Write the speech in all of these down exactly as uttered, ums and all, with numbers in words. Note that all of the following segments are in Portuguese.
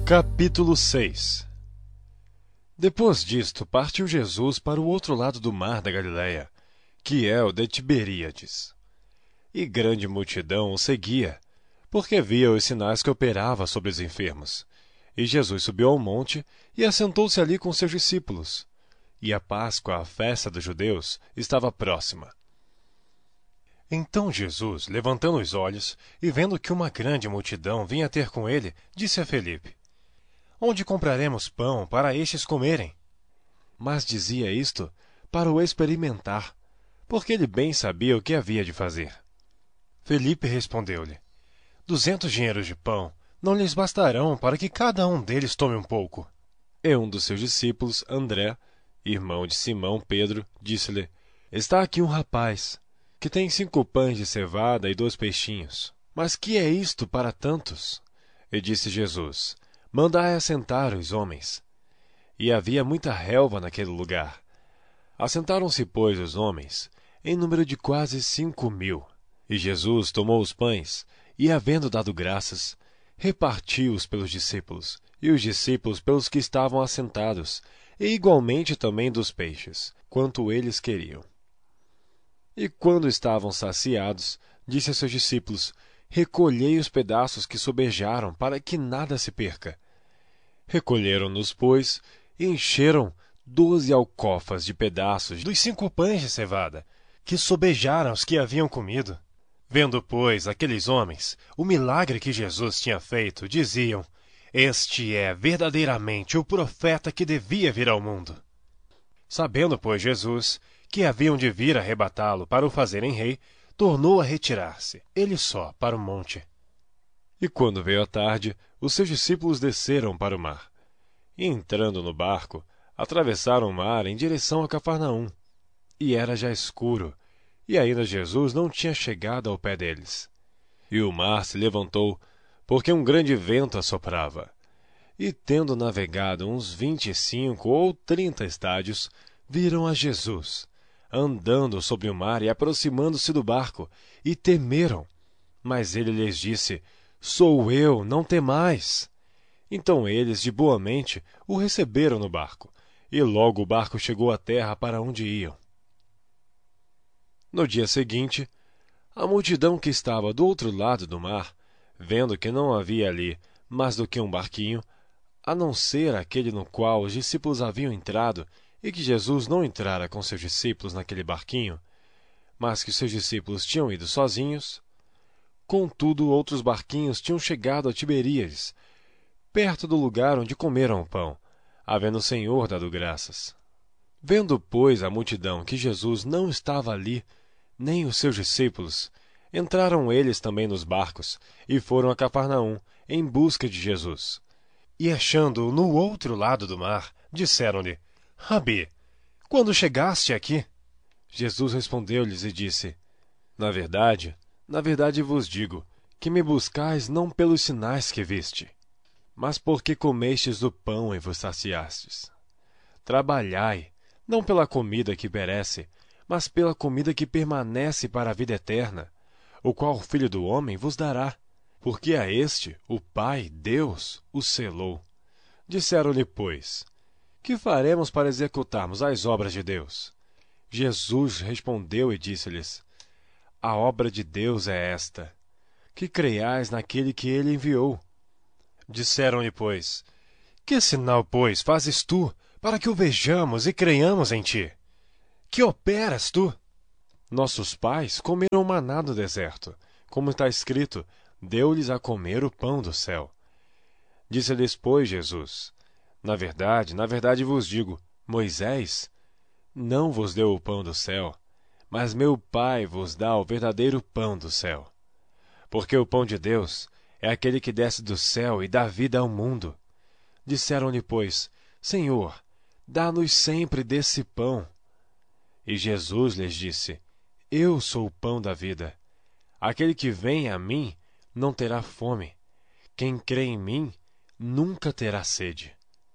Capítulo seis. Depois disto, partiu Jesus para o outro lado do mar da Galileia, que é o de Tiberíades. E grande multidão o seguia, porque via os sinais que operava sobre os enfermos. E Jesus subiu ao monte e assentou-se ali com seus discípulos. E a Páscoa, a festa dos judeus, estava próxima. Então Jesus, levantando os olhos e vendo que uma grande multidão vinha ter com ele, disse a Felipe: Onde compraremos pão para estes comerem? Mas dizia isto para o experimentar, porque ele bem sabia o que havia de fazer. Felipe respondeu-lhe: Duzentos dinheiros de pão não lhes bastarão para que cada um deles tome um pouco. E um dos seus discípulos, André, irmão de Simão Pedro, disse-lhe: Está aqui um rapaz, que tem cinco pães de cevada e dois peixinhos. Mas que é isto para tantos? E disse Jesus: Mandai assentar os homens. E havia muita relva naquele lugar. Assentaram-se, pois, os homens, em número de quase cinco mil. E Jesus tomou os pães, e, havendo dado graças, repartiu-os pelos discípulos, e os discípulos pelos que estavam assentados, e igualmente também dos peixes, quanto eles queriam. E quando estavam saciados, disse a seus discípulos: Recolhei os pedaços que sobejaram, para que nada se perca. Recolheram-nos, pois, e encheram doze alcofas de pedaços dos cinco pães de cevada, que sobejaram os que haviam comido. Vendo, pois, aqueles homens o milagre que Jesus tinha feito, diziam: Este é verdadeiramente o profeta que devia vir ao mundo. Sabendo, pois, Jesus que haviam de vir arrebatá-lo para o fazerem rei, tornou a retirar-se, ele só, para o monte. E quando veio a tarde, os seus discípulos desceram para o mar. E entrando no barco, atravessaram o mar em direção a Cafarnaum. E era já escuro, e ainda Jesus não tinha chegado ao pé deles. E o mar se levantou, porque um grande vento assoprava. E tendo navegado uns vinte e cinco ou trinta estádios, viram a Jesus, andando sobre o mar e aproximando-se do barco, e temeram. Mas ele lhes disse: Sou eu, não temais. Então eles, de boa mente, o receberam no barco, e logo o barco chegou à terra para onde iam. No dia seguinte, a multidão que estava do outro lado do mar, vendo que não havia ali mais do que um barquinho, a não ser aquele no qual os discípulos haviam entrado, e que Jesus não entrara com seus discípulos naquele barquinho, mas que seus discípulos tinham ido sozinhos. Contudo, outros barquinhos tinham chegado a Tiberíades, perto do lugar onde comeram o pão, havendo o Senhor dado graças. Vendo, pois, a multidão que Jesus não estava ali, nem os seus discípulos, entraram eles também nos barcos, e foram a Cafarnaum, em busca de Jesus. E achando-o no outro lado do mar, disseram-lhe: Rabi, quando chegaste aqui? Jesus respondeu-lhes e disse: Na verdade, na verdade vos digo, que me buscais não pelos sinais que viste, mas porque comestes do pão e vos saciastes. Trabalhai, não pela comida que perece, mas pela comida que permanece para a vida eterna, o qual o Filho do Homem vos dará, porque a este o Pai, Deus, o selou. Disseram-lhe, pois: Que faremos para executarmos as obras de Deus? Jesus respondeu e disse-lhes: A obra de Deus é esta, que creiais naquele que ele enviou. Disseram-lhe, pois: Que sinal, pois, fazes tu, para que o vejamos e creiamos em ti? Que operas tu? Nossos pais comeram maná no deserto, como está escrito: Deu-lhes a comer o pão do céu. Disse-lhes, pois, Jesus: Na verdade, na verdade vos digo, Moisés não vos deu o pão do céu, mas meu Pai vos dá o verdadeiro pão do céu. Porque o pão de Deus é aquele que desce do céu e dá vida ao mundo. Disseram-lhe, pois: Senhor, dá-nos sempre desse pão. E Jesus lhes disse: Eu sou o pão da vida. Aquele que vem a mim não terá fome. Quem crê em mim nunca terá sede.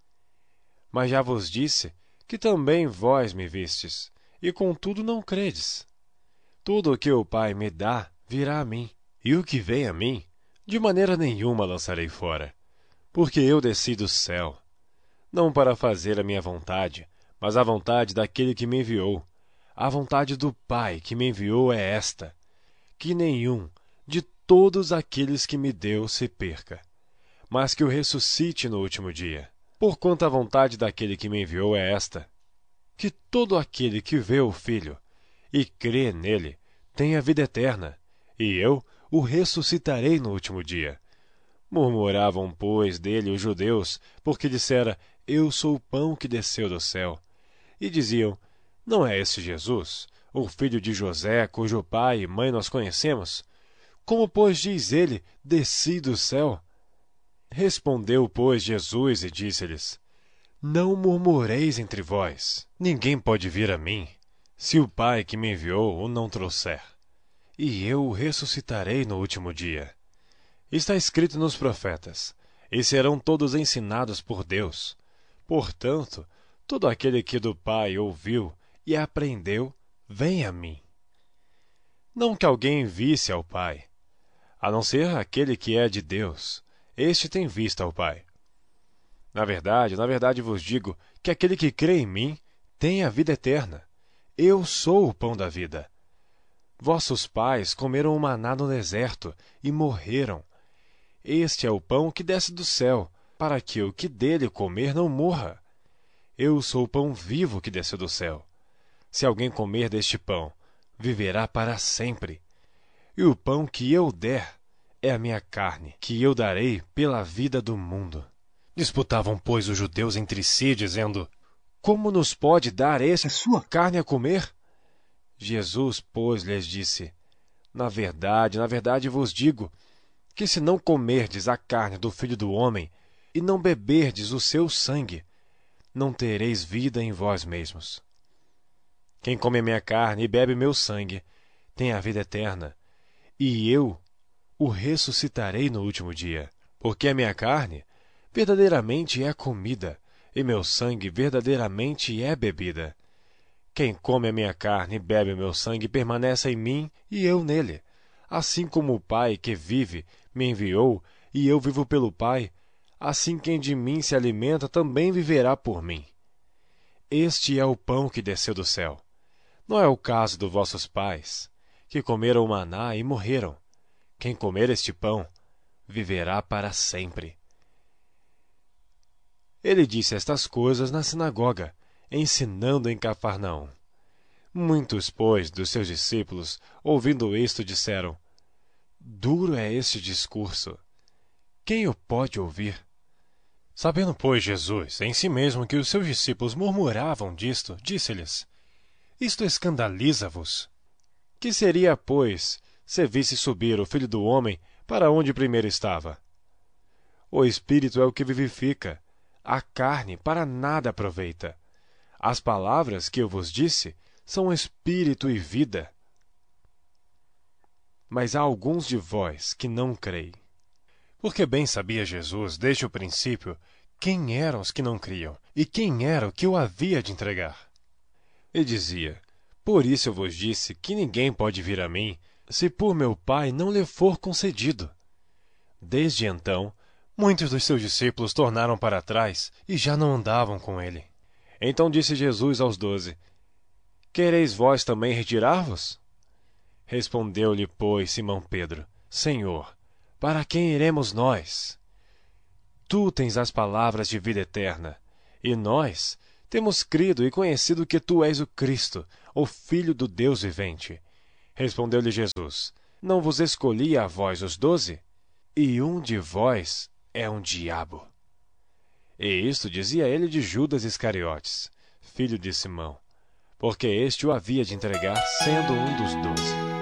Mas já vos disse que também vós me vistes, e contudo não credes. Tudo o que o Pai me dá virá a mim, e o que vem a mim, de maneira nenhuma lançarei fora. Porque eu desci do céu, não para fazer a minha vontade, mas a vontade daquele que me enviou. A vontade do Pai que me enviou é esta, que nenhum de todos aqueles que me deu se perca, mas que o ressuscite no último dia. Porquanto a vontade daquele que me enviou é esta, que todo aquele que vê o Filho e crê nele tenha vida eterna, e eu o ressuscitarei no último dia. Murmuravam, pois, dele os judeus, porque dissera, eu sou o pão que desceu do céu. E diziam, não é esse Jesus, o filho de José, cujo pai e mãe nós conhecemos? Como, pois, diz ele, desci do céu? Respondeu, pois, Jesus e disse-lhes, não murmureis entre vós. Ninguém pode vir a mim, se o Pai que me enviou o não trouxer. E eu o ressuscitarei no último dia. Está escrito nos profetas, e serão todos ensinados por Deus. Portanto, todo aquele que do Pai ouviu e aprendeu, vem a mim. Não que alguém visse ao Pai, a não ser aquele que é de Deus, este tem visto ao Pai. Na verdade, na verdade vos digo que aquele que crê em mim tem a vida eterna. Eu sou o pão da vida. Vossos pais comeram o maná no deserto e morreram. Este é o pão que desce do céu, para que o que dele comer não morra. Eu sou o pão vivo que desceu do céu. Se alguém comer deste pão, viverá para sempre. E o pão que eu der é a minha carne, que eu darei pela vida do mundo. Disputavam, pois, os judeus entre si, dizendo, como nos pode dar esse a sua carne a comer? Jesus, pois, lhes disse, na verdade, na verdade vos digo, que se não comerdes a carne do Filho do Homem e não beberdes o seu sangue, não tereis vida em vós mesmos. Quem come a minha carne e bebe meu sangue tem a vida eterna, e eu o ressuscitarei no último dia. Porque a minha carne verdadeiramente é comida, e meu sangue verdadeiramente é bebida. Quem come a minha carne e bebe o meu sangue permanece em mim e eu nele. Assim como o Pai que vive me enviou, e eu vivo pelo Pai, assim quem de mim se alimenta também viverá por mim. Este é o pão que desceu do céu. Não é o caso dos vossos pais, que comeram o maná e morreram. Quem comer este pão, viverá para sempre. Ele disse estas coisas na sinagoga, ensinando em Cafarnaum. Muitos, pois, dos seus discípulos, ouvindo isto, disseram, duro é este discurso. Quem o pode ouvir? Sabendo, pois, Jesus em si mesmo que os seus discípulos murmuravam disto, disse-lhes, isto escandaliza-vos? Que seria, pois, se visse subir o Filho do Homem para onde primeiro estava? O Espírito é o que vivifica, a carne para nada aproveita. As palavras que eu vos disse são espírito e vida. Mas há alguns de vós que não creem. Porque bem sabia Jesus, desde o princípio, quem eram os que não criam, e quem era o que o havia de entregar. E dizia, por isso eu vos disse que ninguém pode vir a mim, se por meu Pai não lhe for concedido. Desde então, muitos dos seus discípulos tornaram para trás e já não andavam com ele. Então disse Jesus aos doze, quereis vós também retirar-vos? Respondeu-lhe, pois, Simão Pedro, Senhor, para quem iremos nós? Tu tens as palavras de vida eterna, e nós temos crido e conhecido que tu és o Cristo, o Filho do Deus vivente. Respondeu-lhe Jesus, não vos escolhi a vós os doze? E um de vós é um diabo. E isto dizia ele de Judas Iscariotes, filho de Simão, porque este o havia de entregar, sendo um dos doze.